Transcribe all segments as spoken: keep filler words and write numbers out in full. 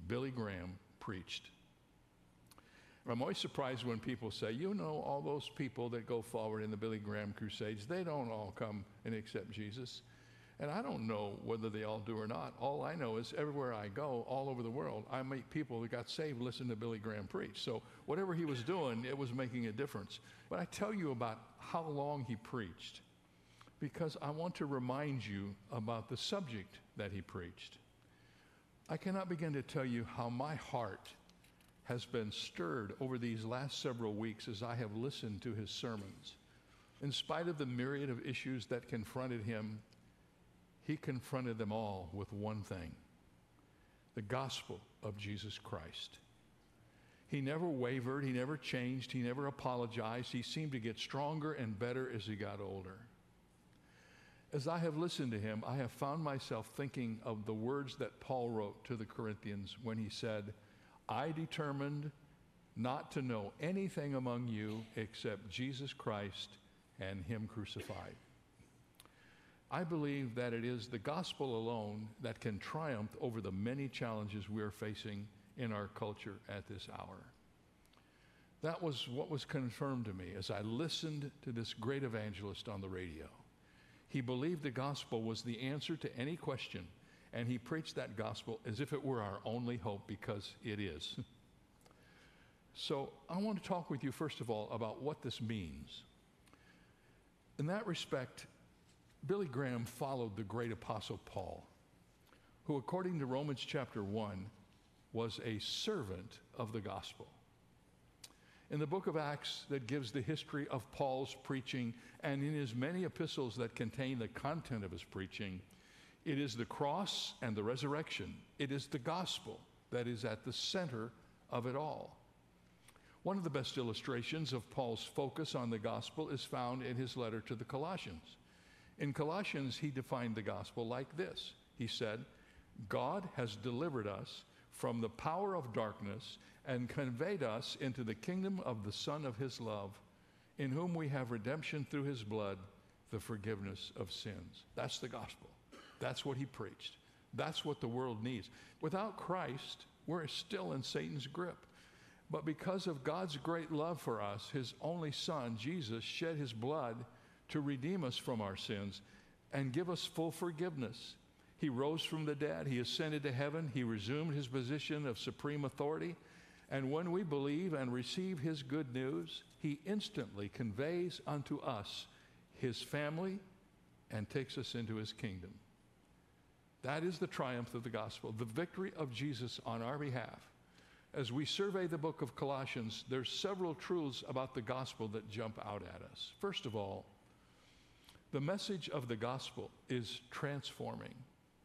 Billy Graham preached. I'm always surprised when people say, you know, all those people that go forward in the Billy Graham crusades, they don't all come and accept Jesus. And I don't know whether they all do or not. All I know is everywhere I go, all over the world, I meet people that got saved listening to Billy Graham preach. So whatever he was doing, it was making a difference. But I tell you about how long he preached, because I want to remind you about the subject that he preached. I cannot begin to tell you how my heart has been stirred over these last several weeks as I have listened to his sermons. In spite of the myriad of issues that confronted him, he confronted them all with one thing: the gospel of Jesus Christ. He never wavered, he never changed, he never apologized. He seemed to get stronger and better as he got older. As I have listened to him, I have found myself thinking of the words that Paul wrote to the Corinthians when he said, I determined not to know anything among you except Jesus Christ and him crucified. I believe that it is the gospel alone that can triumph over the many challenges we're facing in our culture at this hour. That was what was confirmed to me as I listened to this great evangelist on the radio. He believed the gospel was the answer to any question, and he preached that gospel as if it were our only hope, because it is. So I want to talk with you first of all about what this means. In that respect, Billy Graham followed the great apostle Paul, who according to Romans chapter one was a servant of the gospel. In the book of Acts that gives the history of Paul's preaching, and in his many epistles that contain the content of his preaching, it is the cross and the resurrection. It is the gospel that is at the center of it all. One of the best illustrations of Paul's focus on the gospel is found in his letter to the Colossians. In Colossians, he defined the gospel like this. He said, God has delivered us from the power of darkness and conveyed us into the kingdom of the Son of his love, in whom we have redemption through his blood, the forgiveness of sins. That's the gospel. That's what he preached. That's what the world needs. Without Christ, we're still in Satan's grip. But because of God's great love for us, his only Son, Jesus, shed his blood to redeem us from our sins and give us full forgiveness. He rose from the dead. He ascended to heaven. He resumed his position of supreme authority. And when we believe and receive his good news, he instantly conveys unto us his family and takes us into his kingdom. That is the triumph of the gospel, the victory of Jesus on our behalf. As we survey the book of Colossians, there's several truths about the gospel that jump out at us. First of all, the message of the gospel is transforming.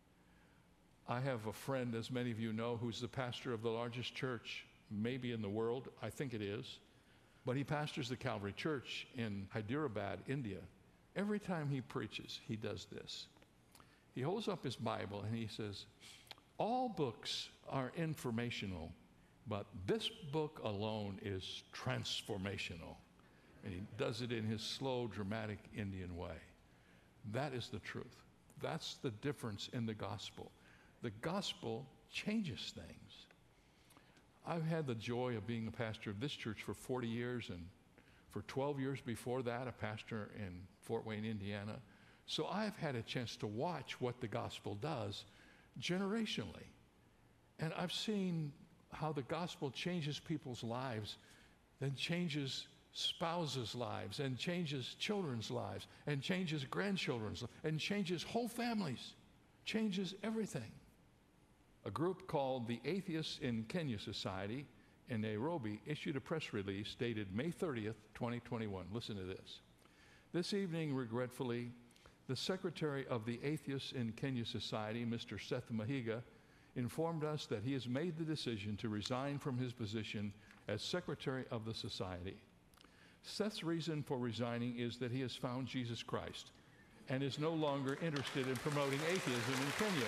I have a friend, as many of you know, who's the pastor of the largest church maybe in the world. I think it is. But he pastors the Calvary Church in Hyderabad, India. Every time he preaches, he does this. He holds up his Bible and he says, all books are informational, but this book alone is transformational. And he does it in his slow, dramatic Indian way. That is the truth. That's the difference in the gospel. The gospel changes things. I've had the joy of being a pastor of this church for forty years, and for twelve years before that, a pastor in Fort Wayne, Indiana. So I've had a chance to watch what the gospel does generationally. And I've seen how the gospel changes people's lives, then changes spouses' lives, and changes children's lives, and changes grandchildren's lives, and changes whole families, changes everything. A group called the Atheists in Kenya Society in Nairobi issued a press release dated May thirtieth, twenty twenty-one. Listen to this. This evening, regretfully, the secretary of the Atheists in Kenya Society, Mister Seth Mahiga, informed us that he has made the decision to resign from his position as secretary of the society. Seth's reason for resigning is that he has found Jesus Christ and is no longer interested in promoting atheism in Kenya.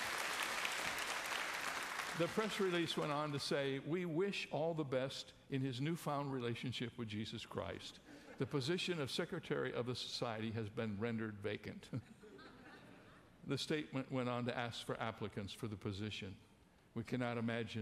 The press release went on to say, we wish all the best in his newfound relationship with Jesus Christ. The position of secretary of the society has been rendered vacant. The statement went on to ask for applicants for the position. We cannot imagine